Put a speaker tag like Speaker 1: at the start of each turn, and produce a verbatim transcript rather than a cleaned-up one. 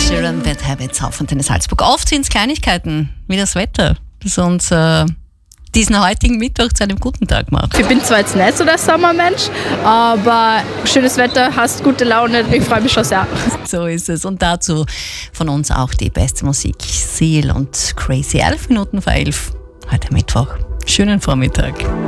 Speaker 1: Sheeran, Bad Habits auf Antenne Salzburg. Oft sind es Kleinigkeiten wie das Wetter, das uns äh, diesen heutigen Mittwoch zu einem guten Tag macht.
Speaker 2: Ich bin zwar jetzt nicht so der Sommermensch, aber schönes Wetter, hast gute Laune, ich freue mich schon sehr.
Speaker 1: So ist es. Und dazu von uns auch die beste Musik. Seal und Crazy. Elf Minuten vor elf. Heute Mittwoch. Schönen Vormittag.